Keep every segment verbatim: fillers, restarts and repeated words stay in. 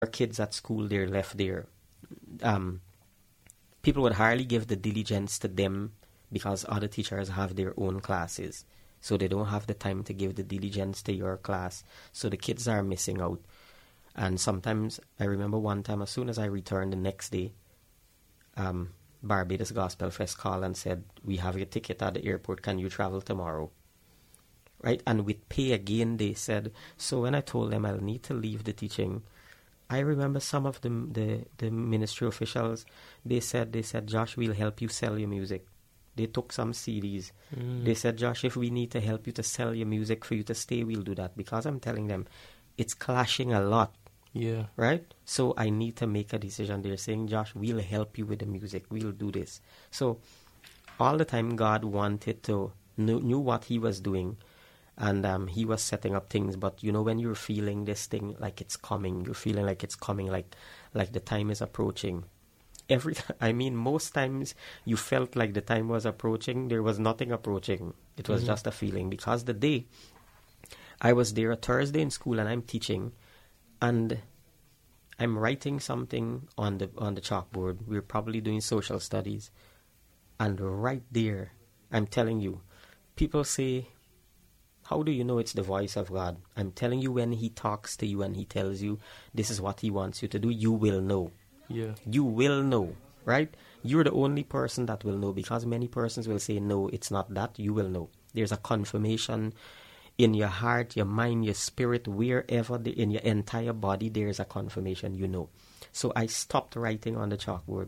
kids at school, they're left there. Um, people would hardly give the diligence to them because other teachers have their own classes. So they don't have the time to give the diligence to your class. So the kids are missing out. And sometimes, I remember one time, as soon as I returned the next day, um, Barbados Gospel Fest called and said, we have your ticket at the airport, can you travel tomorrow? Right? And with pay again, they said, so when I told them I'll need to leave the teaching, I remember some of the, the, the ministry officials, they said, they said, Josh, we'll help you sell your music. They took some C Ds. Mm. They said, Josh, if we need to help you to sell your music for you to stay, we'll do that. Because I'm telling them, it's clashing a lot. Yeah. Right? So I need to make a decision. They're saying, Josh, we'll help you with the music. We'll do this. So all the time God wanted to, knew, knew what he was doing. And um, he was setting up things. But, you know, when you're feeling this thing like it's coming, you're feeling like it's coming, like like the time is approaching. Every th- I mean, most times you felt like the time was approaching. There was nothing approaching. It was mm-hmm. just a feeling. Because the day I was there, a Thursday in school, and I'm teaching, and I'm writing something on the on the chalkboard. We're probably doing social studies. And right there, I'm telling you, people say, how do you know it's the voice of God? I'm telling you, when he talks to you and he tells you this is what he wants you to do, you will know. Yeah. You will know, right? You're the only person that will know, because many persons will say, no, it's not that. You will know. There's a confirmation in your heart, your mind, your spirit, wherever the, in your entire body, there's a confirmation, you know. So I stopped writing on the chalkboard,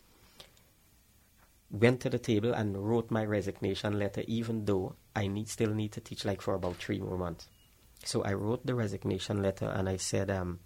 went to the table and wrote my resignation letter, even though I need still need to teach like for about three more months. So I wrote the resignation letter and I said um,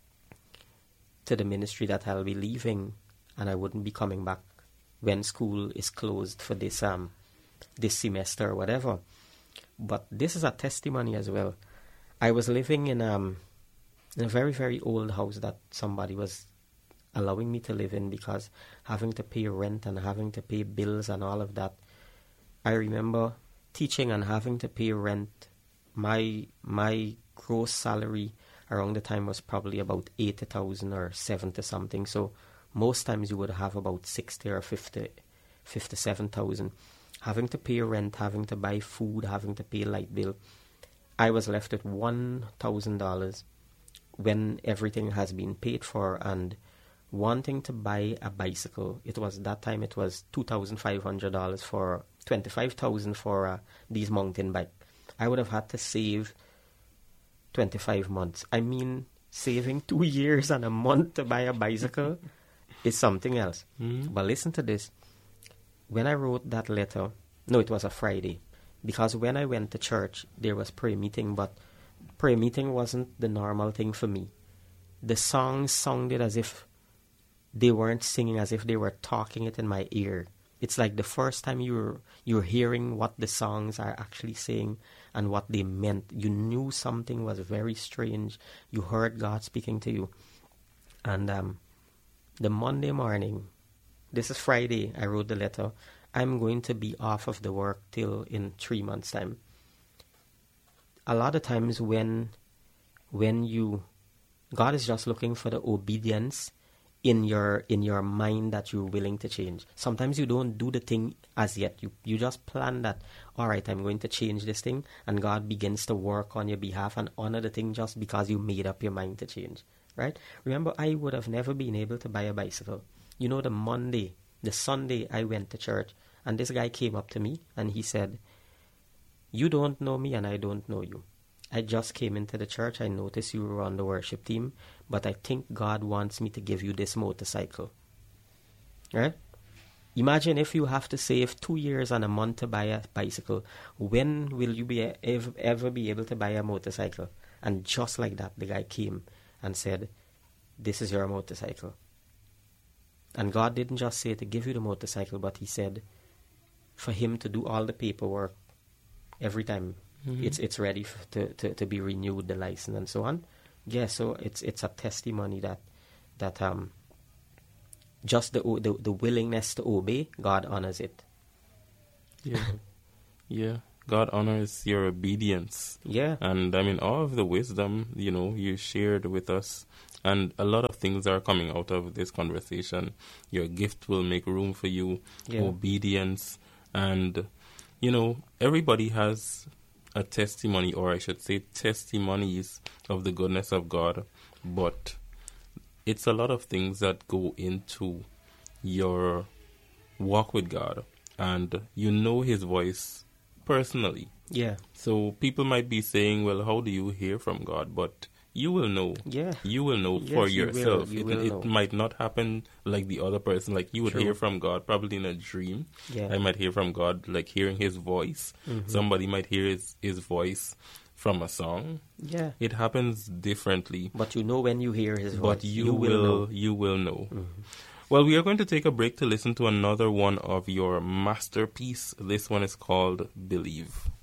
to the ministry that I'll be leaving and I wouldn't be coming back when school is closed for this um this semester or whatever. But this is a testimony as well. I was living in um in a very, very old house that somebody was allowing me to live in, because having to pay rent and having to pay bills and all of that. I remember teaching and having to pay rent. My my gross salary around the time was probably about eighty thousand or seventy something. So most times you would have about sixty or fifty, fifty-seven thousand. Having to pay rent, having to buy food, having to pay light bill. I was left with one thousand dollars when everything has been paid for, and wanting to buy a bicycle. It was that time it was two thousand five hundred dollars for twenty-five thousand dollars for uh, these mountain bike. I would have had to save twenty-five months. I mean, saving two years and a month to buy a bicycle is something else. Mm-hmm. But listen to this. When I wrote that letter, no, it was a Friday, because when I went to church, there was prayer meeting, but prayer meeting wasn't the normal thing for me. The songs sounded as if they weren't singing, as if they were talking it in my ear. It's like the first time you're you're hearing what the songs are actually saying and what they meant. You knew something was very strange. You heard God speaking to you. And um, the Monday morning, this is Friday, I wrote the letter. I'm going to be off of the work till in three months' time. A lot of times when when you, God is just looking for the obedience in your in your mind that you're willing to change. Sometimes you don't do the thing as yet. You you just plan that, all right, I'm going to change this thing, and God begins to work on your behalf and honor the thing just because you made up your mind to change, right? Remember, I would have never been able to buy a bicycle. You know, the Monday, the Sunday I went to church, and this guy came up to me and he said, you don't know me and I don't know you. I just came into the church. I noticed you were on the worship team, but I think God wants me to give you this motorcycle. Right? Imagine if you have to save two years and a month to buy a bicycle. When will you be ever, ever be able to buy a motorcycle? And just like that, the guy came and said, this is your motorcycle. And God didn't just say to give you the motorcycle, but he said for him to do all the paperwork every time. Mm-hmm. It's it's ready f- to, to, to be renewed, the license and so on. Yeah, so it's it's a testimony that that um just the the, the willingness to obey, God honors it. Yeah, yeah. God honors your obedience. Yeah, and I mean all of the wisdom you know you shared with us And a lot of things are coming out of this conversation. Your gift will make room for you, Yeah. obedience, and, you know, everybody has a testimony, or I should say testimonies of the goodness of God, but it's a lot of things that go into your walk with God, and you know His voice personally. Yeah. So people might be saying, well, how do you hear from God? But you will know. Yeah. You will know Yes, for you will. yourself. You it will it know. might not happen like the other person. Like you would True. hear from God probably in a dream. Yeah. I might hear from God like hearing His voice. Mhm. Somebody might hear his, his voice from a song. Yeah. It happens differently. But you know when you hear His voice. But you, you will, know. you will know. Mhm. Well, we are going to take a break to listen to another one of your masterpiece. This one is called Believe.